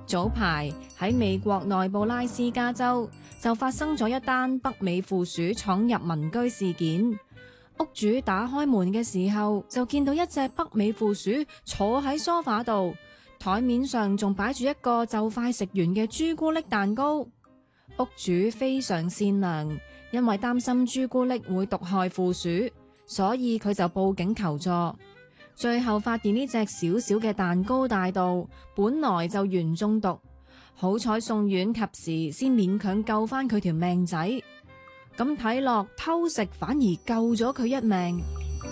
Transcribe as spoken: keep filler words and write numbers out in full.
早排喺美國內布拉斯加州就發生咗一單北美負鼠闖入民居事件。屋主打開門嘅時候就見到一隻北美負鼠坐喺梳化度，台面上仲擺住一個就快食完嘅朱古力蛋糕。屋主非常善良，因為擔心朱古力會毒害負鼠，所以佢就報警求助。最後發現呢隻小小嘅蛋糕大盜本來就鉛中毒，好彩送院及時先勉強救翻佢條命仔。咁睇落偷食反而救咗佢一命。